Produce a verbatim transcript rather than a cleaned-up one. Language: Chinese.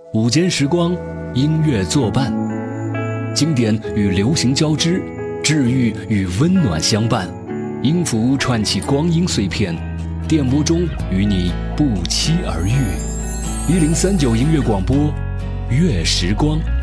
午间时光，音乐作伴，经典与流行交织，治愈与温暖相伴。音符串起光阴碎片，电波中与你不期而遇。一零三九音乐广播，乐时光。